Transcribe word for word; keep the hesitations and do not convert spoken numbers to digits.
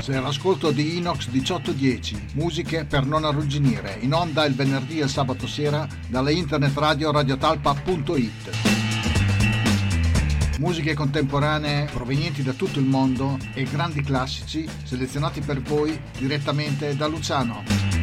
Jazz, l'ascolto di Inox diciotto dieci, musiche per non arrugginire, in onda il venerdì e il sabato sera dalle internet radio radiotalpa punto it. Musiche contemporanee provenienti da tutto il mondo e grandi classici selezionati per voi direttamente da Luciano.